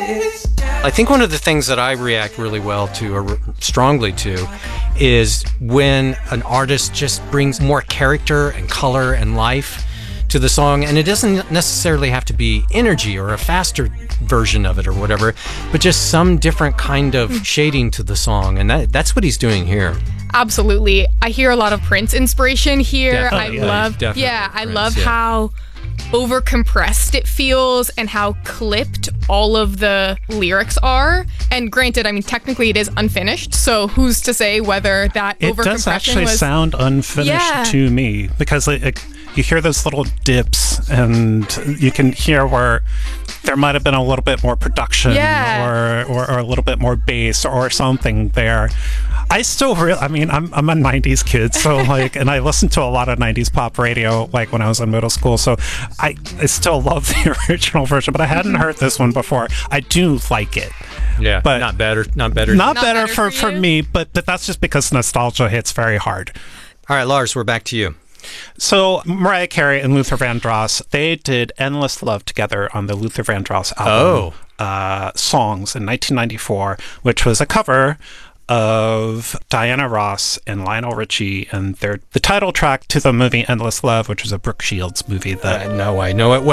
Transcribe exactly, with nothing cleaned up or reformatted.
I think one of the things that I react really well to, or strongly to, is when an artist just brings more character and color and life to the song, and it doesn't necessarily have to be energy or a faster version of it or whatever, but just some different kind of shading to the song, and that that's what he's doing here. Absolutely. I hear a lot of Prince inspiration here. Definitely, I yeah, love definitely yeah, I Prince, love yeah. how over compressed it feels and how clipped all of the lyrics are. And granted, I mean, technically it is unfinished, so who's to say whether that It over does actually was... sound unfinished Yeah. to me, because it, it, you hear those little dips, and you can hear where there might have been a little bit more production, Yeah. or, or or a little bit more bass or something there. I still really, I mean, I'm I'm a nineties kid, so like, and I listened to a lot of nineties pop radio, like when I was in middle school, so I, I still love the original version, but I hadn't heard this one before. I do like it. Yeah, But- not better, not better. Not, Not better, better for, for for you? me, but, but that's just because nostalgia hits very hard. All right, Lars, we're back to you. So Mariah Carey and Luther Vandross, they did "Endless Love" together on the Luther Vandross album, uh, "Songs" in nineteen ninety-four, which was a cover of Diana Ross and Lionel Richie, and their the title track to the movie "Endless Love," which was a Brooke Shields movie that Uh, no, I know it well.